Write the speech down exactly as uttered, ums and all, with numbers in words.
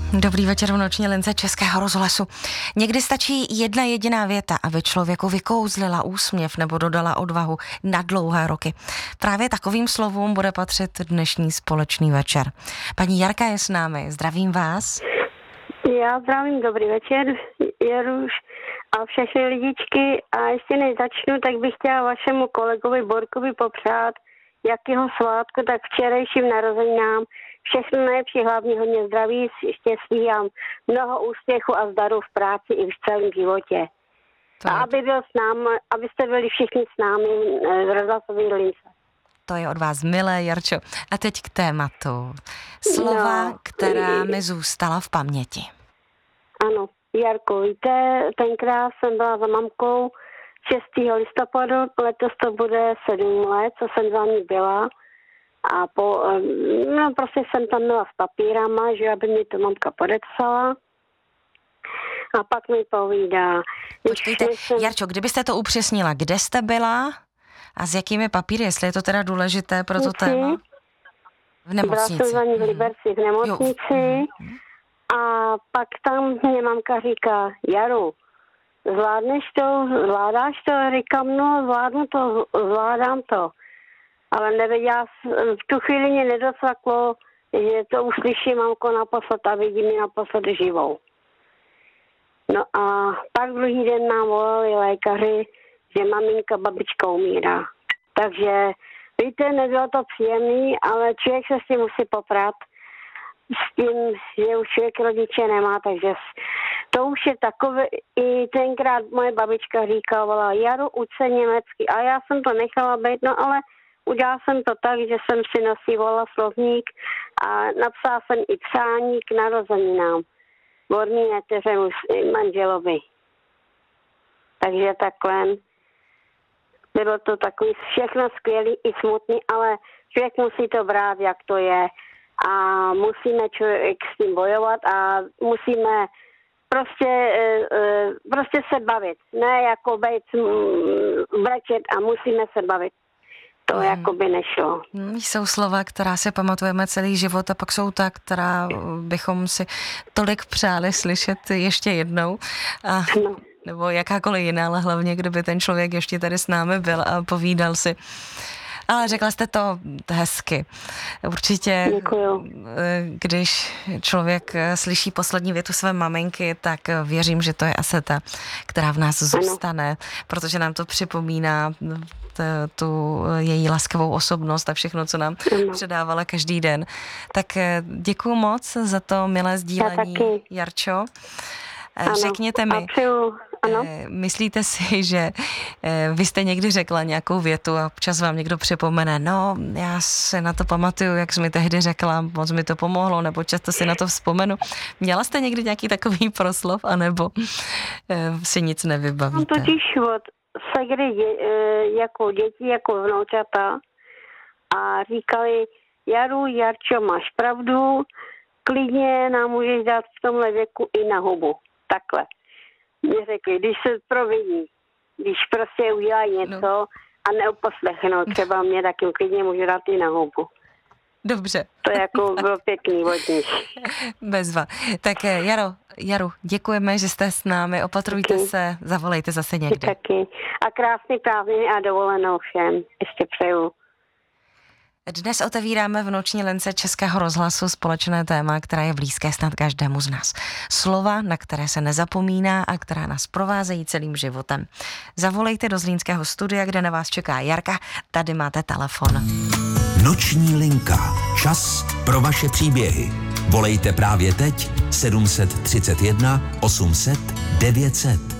Dobrý večer v noční lince Českého rozhlasu. Někdy stačí jedna jediná věta, aby člověku vykouzlila úsměv nebo dodala odvahu na dlouhé roky. Právě takovým slovům bude patřit dnešní společný večer. Paní Jarka je s námi, zdravím vás. Já zdravím, dobrý večer, Jaruš a všechny lidičky. A ještě než začnu, tak bych chtěla vašemu kolegovi Borkovi popřát, jakýho svátku, tak včerejším narozeninám. Všechno nejlepší, hlavně hodně zdraví, štěstí a mnoho úspěchu a zdaru v práci i v celém životě. To a aby byl s námi, abyste byli všichni s námi v rozhlasové lince. To je od vás milé, Jarčo. A teď k tématu. Slova, no. která mi zůstala v paměti. Ano, Jarko, víte, tenkrát jsem byla za mamkou šestého listopadu, letos to bude sedm let, co jsem za ní byla. A po, no prostě jsem tam měla s papírama, že aby mi to mamka podepsala. A pak mi povídá. Počkejte, jsem... Jarčo, kdybyste to upřesnila, kde jste byla a s jakými papíry, jestli je to teda důležité pro to téma? V nemocnici. Byla jsem za ní v Liberci v nemocnici. Jo. A pak tam mě mamka říká, Jaru, zvládneš to, zvládáš to? Říkám, no zvládnu to, zvládám to. Ale nevěděla, v tu chvíli mě nedocvaklo, že to uslyší mamko naposled a vidí mi naposled živou. No a pak druhý den nám volali lékaři, že maminka, babička umírá. Takže víte, nebylo to příjemný, ale člověk se s tím musí poprat. S tím, že už člověk rodiče nemá, takže to už je takové, i tenkrát moje babička říkávala, Jaru, uč se německy. A já jsem to nechala být, no ale udělala jsem to tak, že jsem si nasývala slovník a napsala jsem i přání k narozeninám. Borný neteře manželovi. Takže takhle. Bylo to takový všechno skvělý i smutný, ale člověk musí to brát, jak to je. A musíme člověk s tím bojovat a musíme prostě, prostě se bavit. Ne jako být brečet a musíme se bavit. To hmm. jako by nešlo. Jsou slova, která si pamatujeme celý život a pak jsou ta, která bychom si tolik přáli slyšet ještě jednou. A, no. Nebo jakákoliv jiná, ale hlavně, kdyby ten člověk ještě tady s námi byl a povídal si. Ale řekla jste to hezky. Určitě, děkuju. Když člověk slyší poslední větu své maminky, tak věřím, že to je asi ta, která v nás zůstane, ano. Protože nám to připomíná t- tu její laskavou osobnost a všechno, co nám ano. předávala každý den. Tak děkuju moc za to milé sdílení, Jarčo. Ano. Řekněte mi, ano. myslíte si, že vy jste někdy řekla nějakou větu a občas vám někdo připomene, no já se na to pamatuju, jak jsi mi tehdy řekla, moc mi to pomohlo, nebo často si na to vzpomenu. Měla jste někdy nějaký takový proslov, anebo si nic nevybavíte? No totiž od segry dě, jako děti, jako vnoučata a říkali, Jaru, Jarčo, máš pravdu, klidně nám můžeš dát v tomhle věku i na hubu. Takhle. Mě řekli, když se proviní, když prostě udělají něco no. a neuposlechnou, třeba mě taky klidně můžu dát i na hubu. Dobře. To jako bylo pěkný od nich. Bezva. Tak Jaro, Jaru, děkujeme, že jste s námi, opatrujte taky. se, zavolejte zase někdy. Taky. A krásný prázdniny a dovolenou všem. Ještě přeju. Dnes otevíráme v noční lince Českého rozhlasu společné téma, která je blízké snad každému z nás. Slova, na které se nezapomíná a která nás provázejí celým životem. Zavolejte do zlínského studia, kde na vás čeká Jarka. Tady máte telefon. Noční linka. Čas pro vaše příběhy. Volejte právě teď sedm set třicet jedna osm set devět set.